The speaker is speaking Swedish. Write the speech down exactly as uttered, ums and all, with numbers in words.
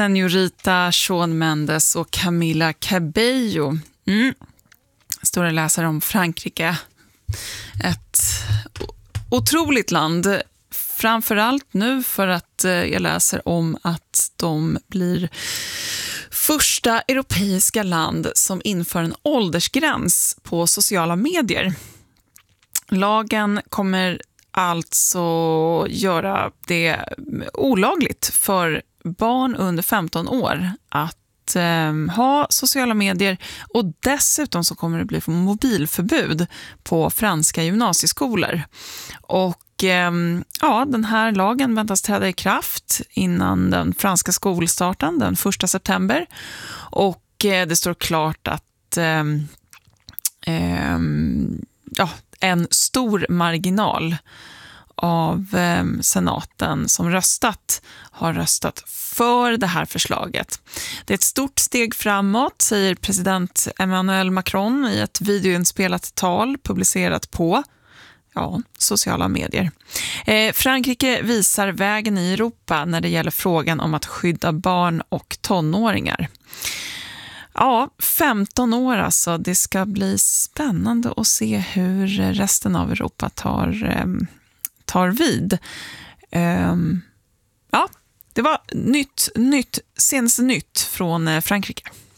Señorita Shawn Mendes och Camila Cabello. Mm. Stora läsare om Frankrike. Ett otroligt land. Framförallt nu för att jag läser om att de blir första europeiska land som inför en åldersgräns på sociala medier. Lagen kommer alltså göra det olagligt för barn under femton år att eh, ha sociala medier, och dessutom så kommer det bli mobilförbud på franska gymnasieskolor. Och eh, ja, den här lagen väntas träda i kraft innan den franska skolstarten den första september, och eh, det står klart att eh, eh, ja, en stor marginal av eh, senaten som röstat har röstat för det här förslaget. Det är ett stort steg framåt, säger president Emmanuel Macron i ett videoinspelat tal publicerat på ja, sociala medier. Eh, Frankrike visar vägen i Europa när det gäller frågan om att skydda barn och tonåringar. Ja, femton år alltså. Det ska bli spännande att se hur resten av Europa tar, eh, tar vid. Eh, ja, det var nytt, nytt, senaste nytt från Frankrike.